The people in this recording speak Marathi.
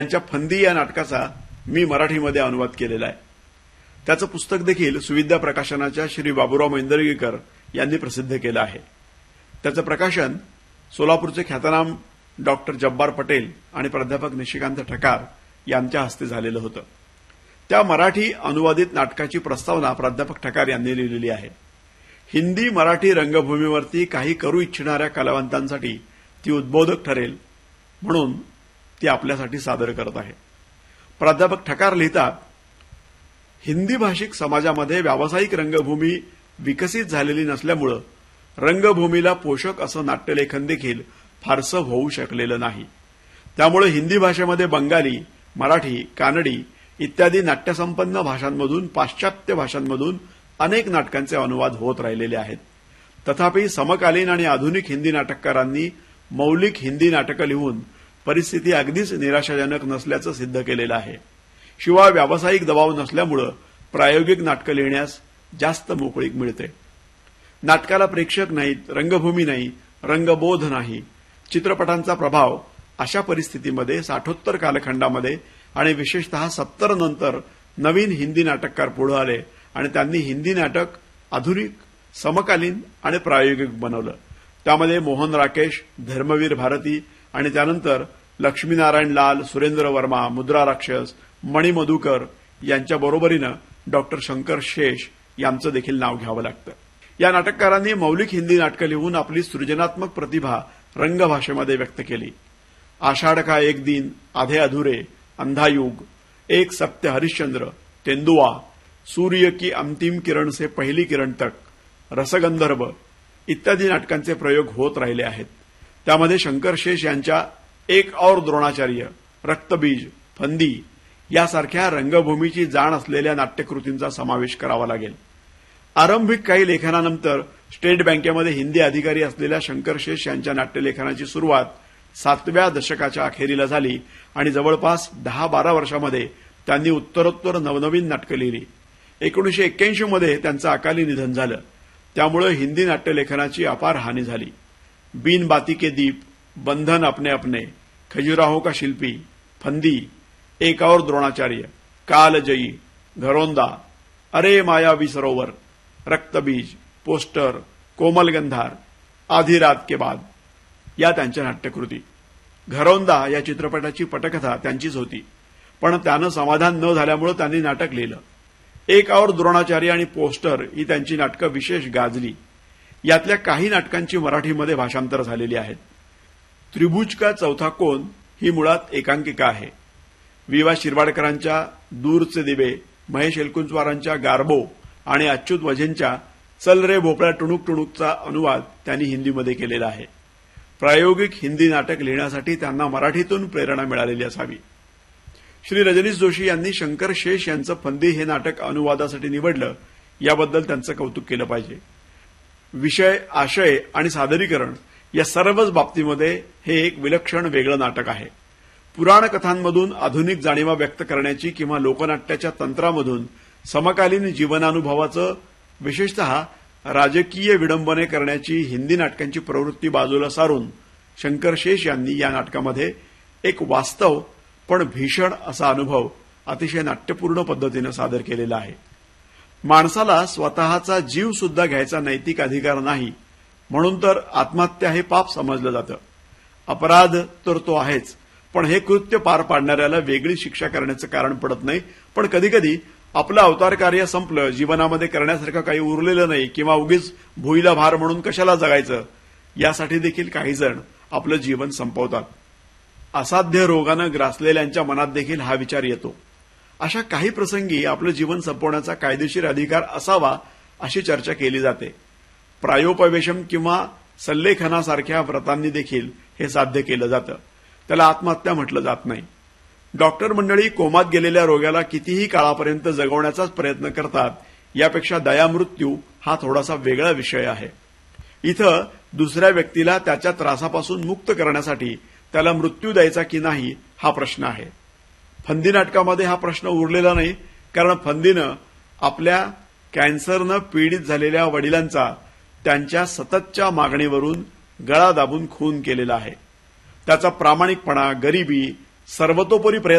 त्यांच्या फंदी या नाटकाचा मी मराठीमध्ये अनुवाद केलेला आहे. त्याचं पुस्तक देखील सुविद्या प्रकाशनाच्या श्री बाबूराव मेंदर्गीकर यांनी प्रसिद्ध केलं आहे. त्याचं प्रकाशन सोलापूरचे ख्यातनाम डॉक्टर जब्बार पटेल आणि प्राध्यापक निशिकांत ठकार यांच्या हस्ते झालेलं होतं. त्या मराठी अनुवादित नाटकाची प्रस्तावना प्राध्यापक ठकार यांनी लिहिलेली आहे. हिंदी मराठी रंगभूमीवरती काही करू इच्छिणाऱ्या कलावंतांसाठी ती उद्बोधक ठरेल म्हणून ती आपल्यासाठी सादर करत आहे. प्राध्यापक ठकार लिहितात, हिंदी भाषिक समाजामध्ये व्यावसायिक रंगभूमी विकसित झालेली नसल्यामुळे रंगभूमीला पोषक असं नाट्यलेखन देखील फारसं होऊ शकलेलं नाही. त्यामुळे हिंदी भाषेमध्ये बंगाली, मराठी, कानडी इत्यादी नाट्यसंपन्न भाषांमधून पाश्चात्य भाषांमधून अनेक नाटकांचे अनुवाद होत राहिलेले आहेत. तथापि समकालीन आणि आधुनिक हिंदी नाटककारांनी मौलिक हिंदी नाटकं लिहून परिस्थिती अगदीच निराशाजनक नसल्याचं सिद्ध केलेलं आहे. शिवाय व्यावसायिक दबाव नसल्यामुळे प्रायोगिक नाटकं लिहिण्यास जास्त मोकळीक मिळते. नाटकाला प्रेक्षक नाहीत, रंगभूमी नाही, रंगबोध नाही, चित्रपटांचा प्रभाव अशा परिस्थितीमध्ये साठोत्तर कालखंडामध्ये आणि विशेषतः 70 नंतर नवीन हिंदी नाटककार पुढे आले आणि त्यांनी हिंदी नाटक आधुनिक, समकालीन आणि प्रायोगिक बनवलं. त्यामध्ये मोहन राकेश, धर्मवीर भारती आणि त्यानंतर लक्ष्मीनारायण लाल, सुरेंद्र वर्मा, मुद्रा राक्षस, मणी मधुकर यांच्या बरोबरीनं डॉक्टर शंकर शेष यांचं देखील नाव घ्यावं लागतं. या नाटककारांनी मौलिक हिंदी नाटकं लिहून आपली सृजनात्मक प्रतिभा रंगभाषेमध्ये व्यक्त केली. आषाढ का एक दिन, आधे अधुरे, अंधायुग, एक सत्य हरिश्चंद्र, तेंदुआ, सूर्य की अंतिम किरण से पहली किरण तक, रसगंधर्व इत्यादी नाटकांचे प्रयोग होत राहिले आहेत. त्यामध्ये शंकर शेष यांच्या एक और द्रोणाचार्य, रक्तबीज, फंदी यासारख्या रंगभूमीची जाण असलेल्या नाट्यकृतींचा समावेश करावा लागेल. आरंभिक काही लेखनानंतर स्टेट बँकेमध्ये हिंदी अधिकारी असलेल्या शंकर शेष यांच्या नाट्यलेखनाची सुरुवात 7व्या दशकाच्या अखेरीला झाली आणि जवळपास 10-12 वर्षांमध्ये त्यांनी उत्तरोत्तर नवनवीन नाटकं लिहिली. 1981 मध्ये त्यांचं अकाली निधन झालं. त्यामुळे हिंदी नाट्यलेखनाची अपार हानी झाली. बीन बाती के दीप, बंधन अपने अपने, खजुराहो का शिल्पी, फंदी, एक और द्रोणाचार्य, कालजयी, घरोंदा, अरे मायावी सरोवर, रक्तबीज, पोस्टर, कोमल गंधार, आधी रात के बाद या त्यांच्या नाट्यकृती. घरोंदा या चित्रपटाची पटकथा त्यांचीच होती, पण त्यानं समाधान न झाल्यामुळे त्यांनी नाटक लिहिलं. एक और द्रोणाचार्य आणि पोस्टर ही त्यांची नाटकं विशेष गाजली. यातल्या काही नाटकांची मराठीमध्ये भाषांतर झालेली आहेत. त्रिभुज का चौथा कोन ही मुळात एकांकिका आहे. विवा शिरवाडकरांच्या दूरचे दिवे, महेश एलकुंचवारांच्या गारबो आणि अच्युत वझेंच्या चल रे भोपळा टुणूक टुणूकचा अनुवाद त्यांनी हिंदीमध्ये केलेला आहे. प्रायोगिक हिंदी नाटक लिहिण्यासाठी त्यांना मराठीतून प्रेरणा मिळालेली असावी. श्री रजनीश जोशी यांनी शंकर शेष यांचं फंदी हे नाटक अनुवादासाठी निवडलं याबद्दल त्यांचं कौतुक केलं पाहिजे. विषय, आशय आणि सादरीकरण या सर्वच बाबतीमध्ये हे एक विलक्षण वेगळं नाटक आहे. पुराण कथांमधून आधुनिक जाणीवा व्यक्त करण्याची किंवा लोकनाट्याच्या तंत्रामधून समकालीन जीवनानुभवाचं, विशेषतः राजकीय विडंबने करण्याची हिंदी नाटकांची प्रवृत्ती बाजूला सारून शंकर शेष यांनी या नाटकामध्ये एक वास्तव पण भीषण असा अनुभव अतिशय नाट्यपूर्ण पद्धतीनं सादर केलेला आहे. माणसाला स्वतःचा जीव सुद्धा घ्यायचा नैतिक अधिकार नाही म्हणून तर आत्महत्या हे पाप समजलं जातं. अपराध तर तो आहेच, पण हे कृत्य पार पाडणाऱ्याला वेगळी शिक्षा करण्याचं कारण पडत नाही. पण कधीकधी आपलं अवतार कार्य संपलं, जीवनामध्ये करण्यासारखं काही उरलेलं नाही किंवा उगीच भुईला भार म्हणून कशाला जगायचं यासाठी देखील काही जण आपलं जीवन संपवतात. असाध्य रोगानं ग्रासलेल्यांच्या मनात देखील हा विचार येतो. अशा काही प्रसंगी आपलं जीवन संपवण्याचा कायदेशीर अधिकार असावा अशी चर्चा केली जाते. प्रायोपवेशम किंवा सल्लेखनासारख्या व्रतांनी देखील हे साध्य केलं जातं. त्याला आत्महत्या म्हटलं जात नाही. डॉक्टर मंडळी कोमात गेलेल्या रोग्याला कितीही काळापर्यंत जगवण्याचाच प्रयत्न करतात. यापेक्षा दयामृत्यू हा थोडासा वेगळा विषय आहे. इथं दुसऱ्या व्यक्तीला त्याच्या त्रासापासून मुक्त करण्यासाठी त्याला मृत्यू द्यायचा की नाही हा प्रश्न आहे. फंदी नाटकामध्ये हा प्रश्न उरलेला नाही, कारण फंदीनं आपल्या कॅन्सरनं पीडित झालेल्या वडिलांचा त्यांच्या सततच्या मागणीवरून गळा दाबून खून केलेला आहे. त्याचा प्रामाणिकपणा, गरिबी सर्वतोपरी प्रयत्न